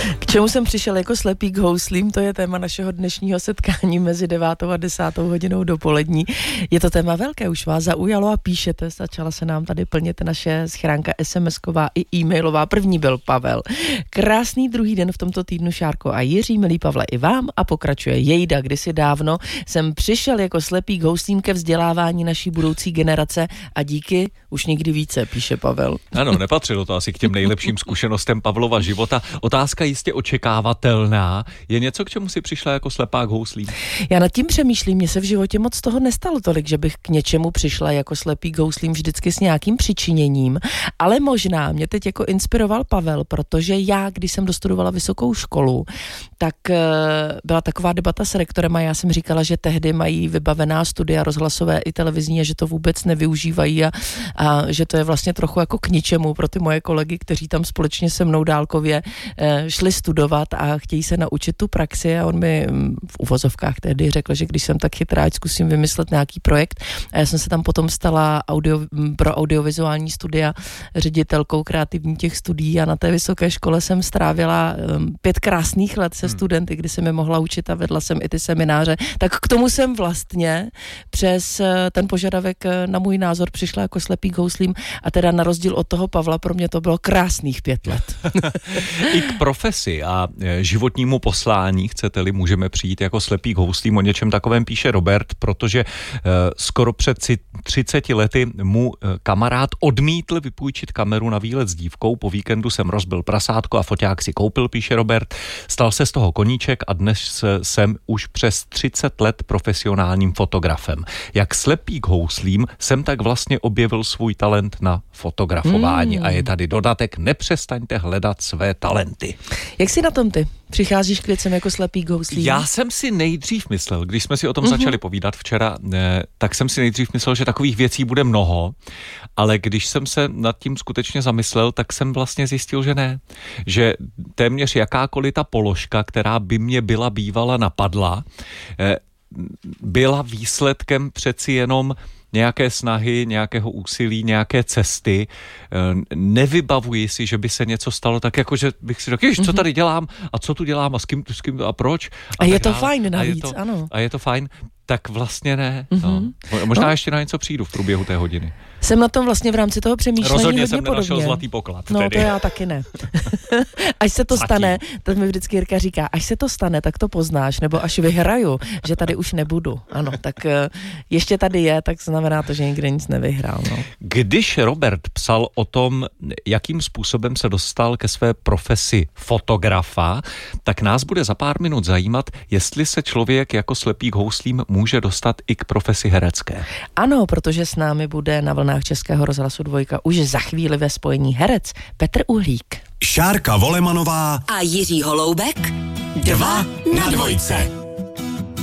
K čemu jsem přišel jako slepý k houslím, to je téma našeho dnešního setkání mezi 9. a 10. hodinou dopolední. Je to téma velké, už vás zaujalo a píšete, začala se nám tady plnit naše schránka SMS-ková i e-mailová. První byl Pavel. Krásný druhý den v tomto týdnu, Šárko a Jiří, milý Pavle, i vám, a pokračuje Jejda. Kdysi dávno jsem přišel jako slepý k houslím ke vzdělávání naší budoucí generace a díky už nikdy více, píše Pavel. Ano, nepatřilo to asi k těm nejlepším zkušenostem Pavlova života. Otázka jistě očekávatelná. Je něco, k čemu si přišla jako slepá k houslím? Já nad tím přemýšlím, mně se v životě moc toho nestalo tolik, že bych k něčemu přišla jako slepý k houslím vždycky s nějakým přičiněním, ale možná mě teď jako inspiroval Pavel, protože já, když jsem dostudovala vysokou školu, tak byla taková debata s rektorem a já jsem říkala, že tehdy mají vybavená studia rozhlasové i televizní a že to vůbec nevyužívají a že to je vlastně trochu jako k ničemu pro ty moje kolegy, kteří tam společně se mnou dálkově šli studovat a chtějí se naučit tu praxi a on mi v uvozovkách tehdy řekl, že když jsem tak chytrá, ať zkusím vymyslet nějaký projekt a já jsem se tam potom stala pro audiovizuální studia ředitelkou kreativní těch studií a na té vysoké škole jsem strávila 5 krásných let se studenty, kdy jsem je mohla učit a vedla jsem i ty semináře, tak k tomu jsem vlastně přes ten požadavek na můj názor přišla jako slepý k houslím a teda na rozdíl od toho Pavla pro mě to bylo krásných 5 let. I k profesi a životnímu poslání, chcete-li, můžeme přijít jako slepý k houslím. O něčem takovém píše Robert, protože skoro před 30 lety mu kamarád odmítl vypůjčit kameru na výlet s dívkou. Po víkendu jsem rozbil prasátko a foťák si koupil, píše Robert. Stal se z toho koníček a dnes jsem už přes 30 let profesionálním fotografem. Jak slepý k houslím jsem tak vlastně objevil svůj talent na fotografování. A je tady dodatek, nepřestaňte hledat své talenty. Jak jsi na tom ty? Přicházíš k věcem jako slepý k houslím? Já jsem si nejdřív myslel, když jsme si o tom začali povídat včera, tak jsem si nejdřív myslel, že takových věcí bude mnoho, ale když jsem se nad tím skutečně zamyslel, tak jsem vlastně zjistil, že ne. Že téměř jakákoliv ta položka, která by mě byla bývala napadla, byla výsledkem přeci jenom nějaké snahy, nějakého úsilí, nějaké cesty. Nevybavuji si, že by se něco stalo tak, jako že bych si řekl, co tady dělám a co tu dělám a s kým a proč. A je to fajn navíc, ano. A je to fajn, tak vlastně ne. No. Možná ještě na něco přijdu v průběhu té hodiny. Jsem na tom vlastně v rámci toho přemýšlení rozhodně hodně jsem nenašel podobně. Zlatý poklad. No tedy. to já taky ne. Až se to stane, tak mi vždycky Jirka říká, až se to stane, tak to poznáš, nebo až vyhraju, že tady už nebudu. Ano, tak ještě tady je, tak znamená to, že nikdy nic nevyhrál. No. Když Robert psal o tom, jakým způsobem se dostal ke své profesi fotografa, tak nás bude za pár minut zajímat, jestli se člověk jako slepý k houslím může dostat i k profesi herecké. Ano, protože s námi bude na vlnách Českého rozhlasu 2 už za chvíli ve spojení herec Petr Uhlík. Šárka Volemanová a Jiří Holoubek 2 na 2.